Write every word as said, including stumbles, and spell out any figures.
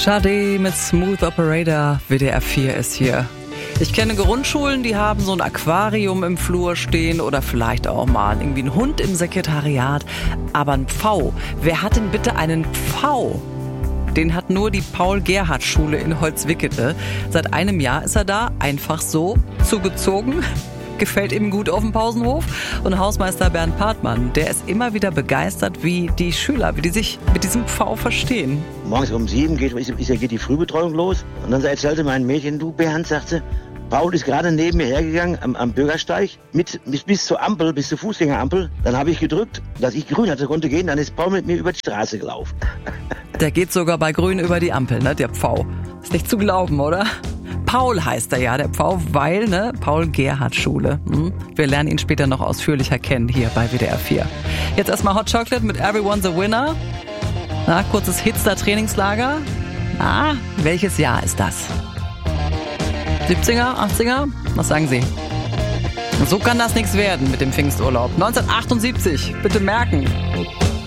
Sade mit Smooth Operator, W D R vier ist hier. Ich kenne Grundschulen, die haben so ein Aquarium im Flur stehen oder vielleicht auch mal irgendwie einen Hund im Sekretariat. Aber ein Pfau, wer hat denn bitte einen Pfau? Den hat nur die Paul-Gerhardt-Schule in Holzwickede. Seit einem Jahr ist er da, einfach so, zugezogen. Gefällt ihm gut auf dem Pausenhof. Und Hausmeister Bernd Partmann, der ist immer wieder begeistert, wie die Schüler, wie die sich mit diesem Pfau verstehen. Morgens um sieben geht, ist, ist, geht die Frühbetreuung los. Und dann erzählte mein Mädchen, du Bernd, sagte, Paul ist gerade neben mir hergegangen am, am Bürgersteig mit, bis, bis zur Ampel, bis zur Fußgängerampel. Dann habe ich gedrückt, dass ich grün hatte, konnte gehen. Dann ist Paul mit mir über die Straße gelaufen. Der geht sogar bei grün über die Ampel, ne, der Pfau. Ist nicht zu glauben, oder? Paul heißt er ja, der Pfau, weil, ne, Paul-Gerhardt-Schule. Hm? Wir lernen ihn später noch ausführlicher kennen hier bei W D R vier. Jetzt erstmal Hot Chocolate mit Everyone's a Winner. Na, kurzes Hitster-Trainingslager. Na, welches Jahr ist das? siebziger, achtziger? Was sagen Sie? So kann das nichts werden mit dem Pfingsturlaub. neunzehnhundertachtundsiebzig, bitte merken.